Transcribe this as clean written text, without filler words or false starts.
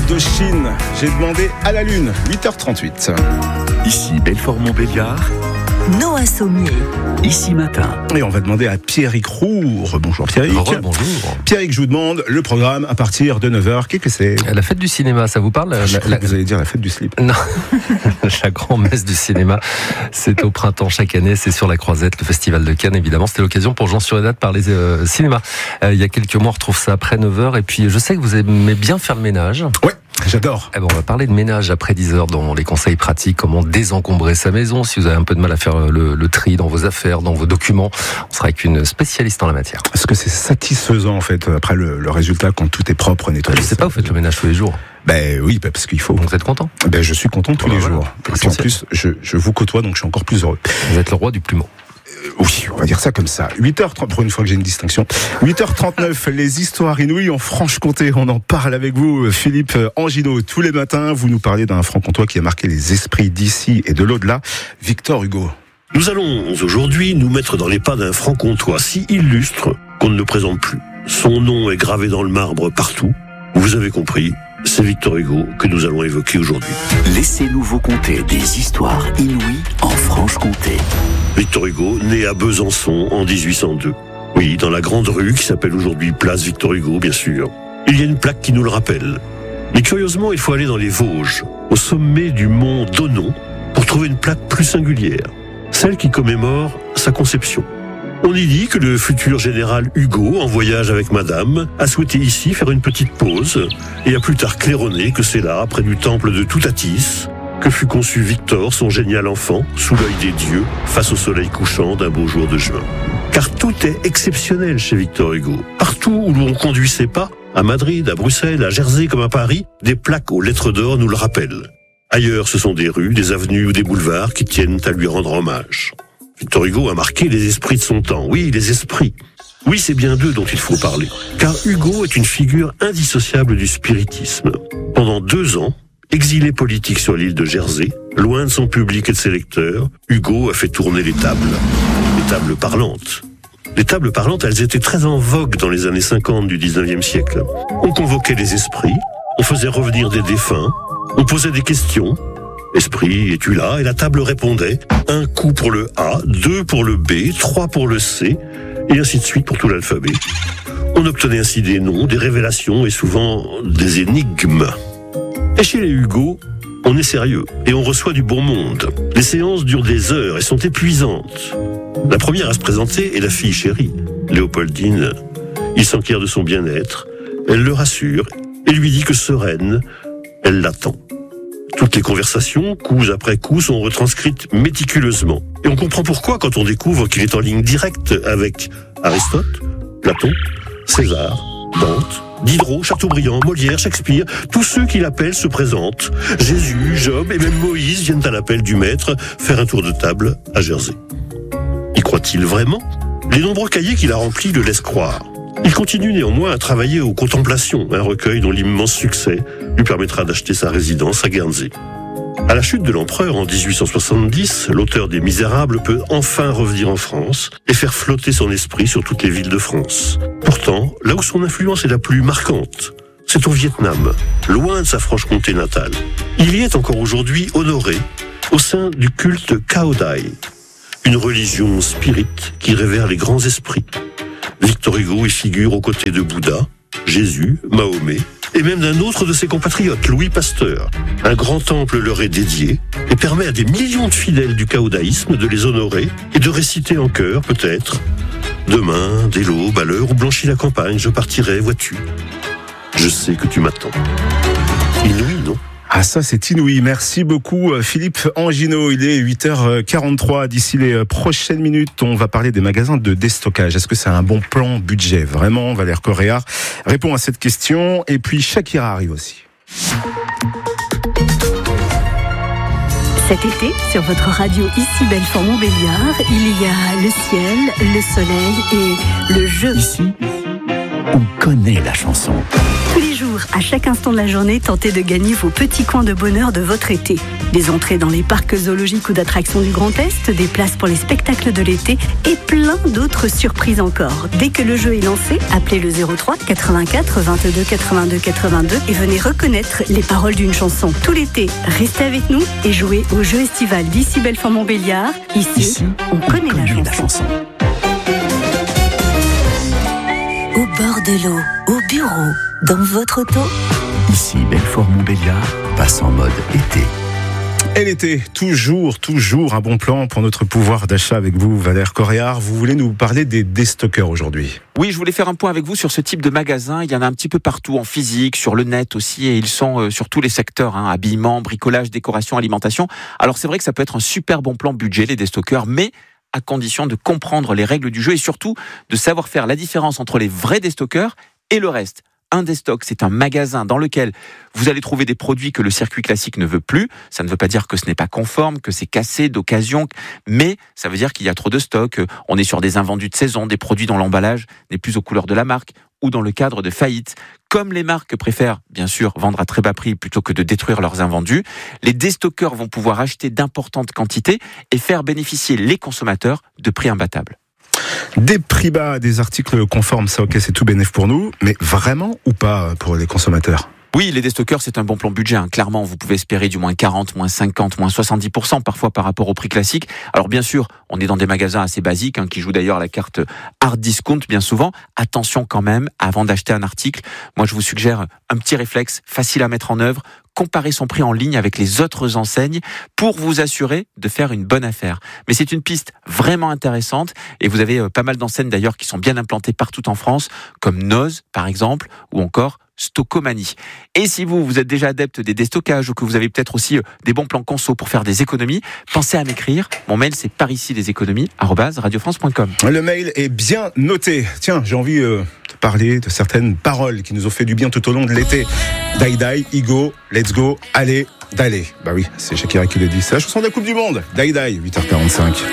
Indochine. J'ai demandé à la lune, 8h38. Ici Belfort-Montbéliard. Noah Sommier. Ici Matin. Et on va demander à Pierrick Roux. Bonjour Pierrick. Bonjour. Pierrick, je vous demande le programme à partir de 9h. Qu'est-ce que c'est ? La fête du cinéma, ça vous parle ? Vous allez dire la fête du slip. Non, la grand-messe du cinéma, c'est au printemps chaque année, c'est sur la Croisette, le festival de Cannes évidemment. C'était l'occasion pour Jean Surédat de parler cinéma. Il y a quelques mois, on retrouve ça après 9h. Et puis je sais que vous aimez bien faire le ménage. Ouais. J'adore. On va parler de ménage après 10h dans les conseils pratiques, comment désencombrer sa maison. Si vous avez un peu de mal à faire le tri dans vos affaires, dans vos documents, on sera avec une spécialiste en la matière. Est-ce que c'est satisfaisant en fait après le résultat quand tout est propre, nettoyé ? Je sais pas, vous faites le ménage tous les jours. Oui, parce qu'il faut. Donc vous êtes content ? Je suis content tous les jours. Et puis en plus, je vous côtoie, donc je suis encore plus heureux. Vous êtes le roi du plumeau. Oui, on va dire ça comme ça. 8h30, pour une fois que j'ai une distinction. 8h39, les histoires inouïes en Franche-Comté. On en parle avec vous, Philippe Angino. Tous les matins, vous nous parlez d'un franc-comtois qui a marqué les esprits d'ici et de l'au-delà, Victor Hugo. Nous allons aujourd'hui nous mettre dans les pas d'un franc-comtois si illustre qu'on ne le présente plus. Son nom est gravé dans le marbre partout. Vous avez compris, c'est Victor Hugo que nous allons évoquer aujourd'hui. Laissez-nous vous conter des histoires inouïes en Franche-Comté. Victor Hugo, né à Besançon en 1802. Oui, dans la grande rue qui s'appelle aujourd'hui Place Victor Hugo, bien sûr. Il y a une plaque qui nous le rappelle. Mais curieusement, il faut aller dans les Vosges, au sommet du mont Donon, pour trouver une plaque plus singulière, celle qui commémore sa conception. On y dit que le futur général Hugo, en voyage avec madame, a souhaité ici faire une petite pause et a plus tard claironné que c'est là, près du temple de Toutatis, que fut conçu Victor, son génial enfant, sous l'œil des dieux, face au soleil couchant d'un beau jour de juin. Car tout est exceptionnel chez Victor Hugo. Partout où l'on conduit ses pas, à Madrid, à Bruxelles, à Jersey comme à Paris, des plaques aux lettres d'or nous le rappellent. Ailleurs, ce sont des rues, des avenues ou des boulevards qui tiennent à lui rendre hommage. Victor Hugo a marqué les esprits de son temps. Oui, les esprits. Oui, c'est bien d'eux dont il faut parler. Car Hugo est une figure indissociable du spiritisme. Pendant 2 ans, exilé politique sur l'île de Jersey, loin de son public et de ses lecteurs, Hugo a fait tourner les tables parlantes. Les tables parlantes, elles étaient très en vogue dans les années 50 du 19e siècle. On convoquait les esprits, on faisait revenir des défunts, on posait des questions. Esprit, es-tu là ? Et la table répondait. 1 coup pour le A, 2 pour le B, 3 pour le C, et ainsi de suite pour tout l'alphabet. On obtenait ainsi des noms, des révélations et souvent des énigmes. Et chez les Hugo, on est sérieux et on reçoit du bon monde. Les séances durent des heures et sont épuisantes. La première à se présenter est la fille chérie, Léopoldine. Il s'enquiert de son bien-être, elle le rassure et lui dit que sereine, elle l'attend. Toutes les conversations, coup après coup, sont retranscrites méticuleusement. Et on comprend pourquoi quand on découvre qu'il est en ligne directe avec Aristote, Platon, César, Dante, Diderot, Chateaubriand, Molière, Shakespeare, tous ceux qui l'appellent se présentent. Jésus, Job et même Moïse viennent à l'appel du maître faire un tour de table à Jersey. Y croit-il vraiment ? Les nombreux cahiers qu'il a remplis le laissent croire. Il continue néanmoins à travailler aux Contemplations, un recueil dont l'immense succès lui permettra d'acheter sa résidence à Guernsey. À la chute de l'empereur en 1870, l'auteur des Misérables peut enfin revenir en France et faire flotter son esprit sur toutes les villes de France. Pourtant, là où son influence est la plus marquante, c'est au Vietnam, loin de sa Franche-Comté natale. Il y est encore aujourd'hui honoré au sein du culte Cao Dai, une religion spirite qui révère les grands esprits. Victor Hugo y figure aux côtés de Bouddha, Jésus, Mahomet, et même d'un autre de ses compatriotes, Louis Pasteur. Un grand temple leur est dédié et permet à des millions de fidèles du caodaïsme de les honorer et de réciter en chœur, peut-être. Demain, dès l'aube, à l'heure où blanchit la campagne, je partirai, vois-tu. Je sais que tu m'attends. Inouï, non ? Ah ça c'est inouï, merci beaucoup Philippe Angino, il est 8h43, d'ici les prochaines minutes on va parler des magasins de déstockage, est-ce que c'est un bon plan budget vraiment? Valère Correa répond à cette question et puis Shakira arrive aussi. Cet été, sur votre radio ici Belfort-Montbéliard, il y a le ciel, le soleil et le jeu. Ici, on connaît la chanson. Tous les jours À chaque instant de la journée, tentez de gagner vos petits coins de bonheur de votre été. Des entrées dans les parcs zoologiques ou d'attractions du Grand Est, des places pour les spectacles de l'été et plein d'autres surprises encore. Dès que le jeu est lancé, appelez le 03 84 22 82 82 et venez reconnaître les paroles d'une chanson. Tout l'été, restez avec nous et jouez au jeu estival d'Ici Belfort-Montbéliard. Ici, on connaît la chanson. Au bord de l'eau, au bureau, dans votre auto. Ici Belfort-Montbéliard passe en mode été. Et l'été, toujours un bon plan pour notre pouvoir d'achat avec vous, Valère Coréard. Vous voulez nous parler des déstockeurs aujourd'hui? Oui, je voulais faire un point avec vous sur ce type de magasin. Il y en a un petit peu partout, en physique, sur le net aussi, et ils sont sur tous les secteurs, habillement, bricolage, décoration, alimentation. Alors c'est vrai que ça peut être un super bon plan budget, les déstockeurs, mais à condition de comprendre les règles du jeu et surtout de savoir faire la différence entre les vrais déstockeurs et le reste. Un déstock, c'est un magasin dans lequel vous allez trouver des produits que le circuit classique ne veut plus. Ça ne veut pas dire que ce n'est pas conforme, que c'est cassé d'occasion, mais ça veut dire qu'il y a trop de stock. On est sur des invendus de saison, des produits dont l'emballage n'est plus aux couleurs de la marque ou dans le cadre de faillite. Comme les marques préfèrent, bien sûr, vendre à très bas prix plutôt que de détruire leurs invendus, les déstockeurs vont pouvoir acheter d'importantes quantités et faire bénéficier les consommateurs de prix imbattables. Des prix bas, des articles conformes, ça ok, c'est tout bénef pour nous, mais vraiment ou pas pour les consommateurs? Oui, les déstockeurs, c'est un bon plan budget. Clairement, vous pouvez espérer du moins 40, moins 50, moins 70% parfois par rapport au prix classique. Alors bien sûr, on est dans des magasins assez basiques qui jouent d'ailleurs la carte hard discount bien souvent. Attention quand même, avant d'acheter un article, moi je vous suggère un petit réflexe facile à mettre en œuvre. Comparer son prix en ligne avec les autres enseignes pour vous assurer de faire une bonne affaire. Mais c'est une piste vraiment intéressante et vous avez pas mal d'enseignes d'ailleurs qui sont bien implantées partout en France, comme Noz par exemple, ou encore Stockomanie. Et si vous êtes déjà adepte des déstockages ou que vous avez peut-être aussi des bons plans conso pour faire des économies, pensez à m'écrire. Mon mail c'est paricileséconomies@radiofrance.com. Le mail est bien noté. Tiens, j'ai envie de parler de certaines paroles qui nous ont fait du bien tout au long de l'été. Die die, Igo, let's go, allez, d'aller. Bah oui, c'est Shakira qui le dit. C'est la chanson de la Coupe du Monde. Die die, 8h45.